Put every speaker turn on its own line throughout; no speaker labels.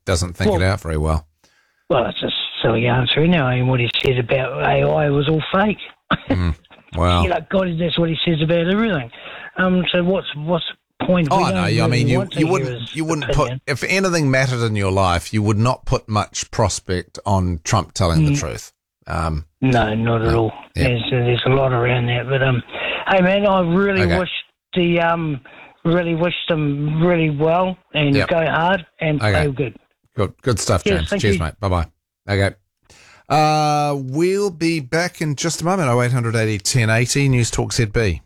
doesn't think it out very well.
Well, it's a silly answer anyway. And what he said about AI was all fake.
Well,
God, that's what he says about everything. So what's the point?
Oh no! I mean, you wouldn't put, if anything mattered in your life, you would not put much prospect on Trump telling the truth.
No, not at all.
Yep.
There's a lot around that. But hey man, I really wished them really well and go hard and play good.
Good stuff, James. Cheers, mate. Bye bye. Okay. We'll be back in just a moment. 0880 1080 News Talk ZB.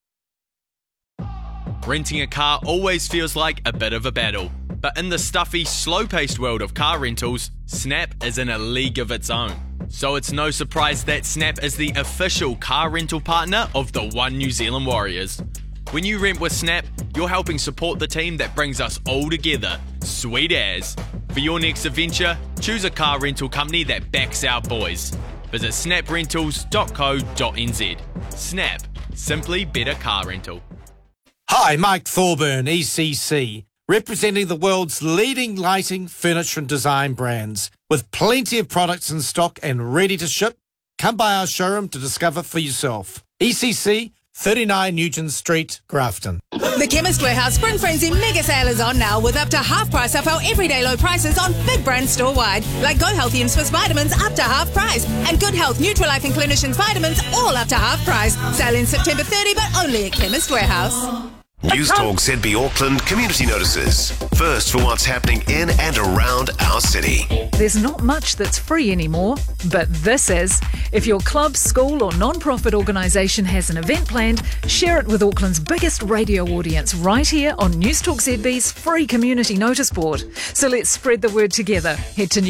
Renting a car always feels like a bit of a battle, but in the stuffy, slow-paced world of car rentals, Snap is in a league of its own. So it's no surprise that Snap is the official car rental partner of the One New Zealand Warriors. When you rent with Snap, you're helping support the team that brings us all together. Sweet as. For your next adventure, choose a car rental company that backs our boys. Visit snaprentals.co.nz. Snap. Simply better car rental.
Hi, Mike Thorburn, ECC, representing the world's leading lighting, furniture and design brands. With plenty of products in stock and ready to ship, come by our showroom to discover for yourself. ECC, 39 Nugent Street, Grafton.
The Chemist Warehouse Spring Frenzy mega sale is on now with up to half price off our everyday low prices on big brands store-wide, like Go Healthy and Swiss Vitamins up to half price, and Good Health, Nutrilife and Clinicians Vitamins all up to half price. Sale in September 30, but only at Chemist Warehouse.
News Talk ZB Auckland community notices. First for what's happening in and around our city.
There's not much that's free anymore, but this is. If your club, school or non-profit organisation has an event planned, share it with Auckland's biggest radio audience right here on News Talk ZB's free community notice board. So let's spread the word together. Head to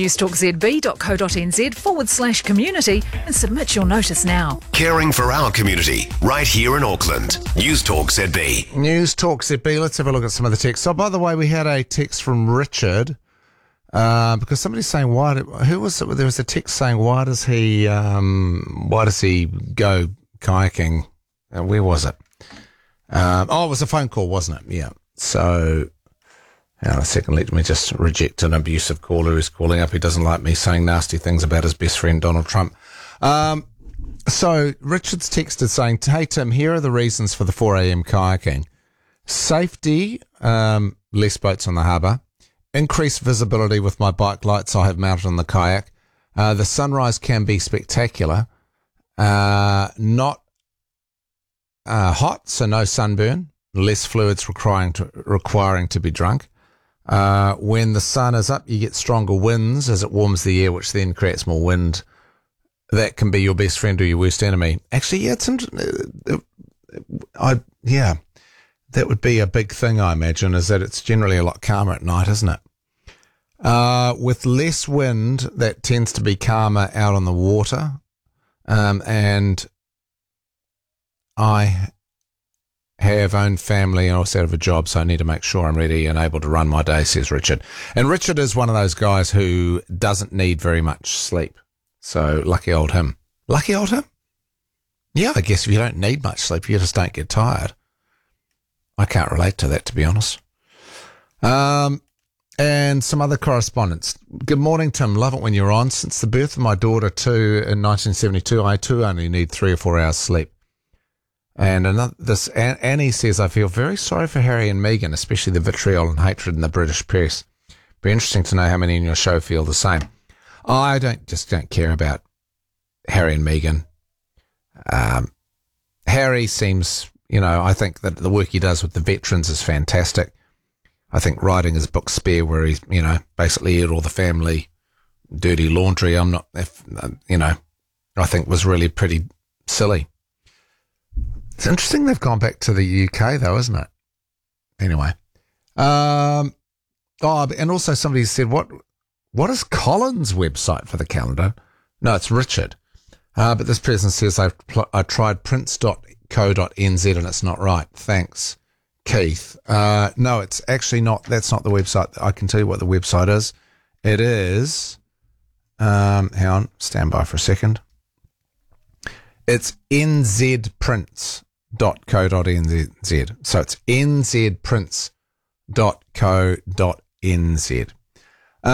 newstalkzb.co.nz/community and submit your notice now.
Caring for our community right here in Auckland. News Talk ZB.
News Talk ZB. Let's have a look at some of the texts. Oh, by the way, we had a text from Richard because somebody's saying who was it? There was a text saying why does he go kayaking? Where was it? It was a phone call, wasn't it? Yeah. So, hang on a second. Let me just reject an abusive caller who's calling up. He doesn't like me saying nasty things about his best friend Donald Trump. So Richard's text is saying, "Hey Tim, here are the reasons for the 4 a.m. kayaking. Safety, less boats on the harbour. Increased visibility with my bike lights I have mounted on the kayak. The sunrise can be spectacular. Not hot, so no sunburn. Less fluids requiring to be drunk. When the sun is up, you get stronger winds as it warms the air, which then creates more wind. That can be your best friend or your worst enemy." Actually, yeah, it's that would be a big thing, I imagine, is that it's generally a lot calmer at night, isn't it? With less wind, that tends to be calmer out on the water. And I have owned family and also have a job, so I need to make sure I'm ready and able to run my day, says Richard. And Richard is one of those guys who doesn't need very much sleep. So lucky old him. Lucky old him? Yeah, I guess if you don't need much sleep, you just don't get tired. I can't relate to that, to be honest. And some other correspondence. Good morning, Tim. Love it when you're on. Since the birth of my daughter, too, in 1972, I, too, only need 3 or 4 hours sleep. And Annie says, I feel very sorry for Harry and Meghan, especially the vitriol and hatred in the British press. Be interesting to know how many in your show feel the same. I don't care about Harry and Meghan. Harry seems, I think that the work he does with the veterans is fantastic. I think writing his book Spare, where he's, basically aired all the family dirty laundry, I think was really pretty silly. It's interesting they've gone back to the UK though, isn't it? Anyway. And also somebody said, what is Colin's website for the calendar? No, it's Richard. But this person says, I tried prince.co.nz and it's not right. Thanks, Keith. No, it's actually not. That's not the website. I can tell you what the website is. It is, hang on, stand by for a second. It's nzprince.co.nz. So it's nzprince.co.nz.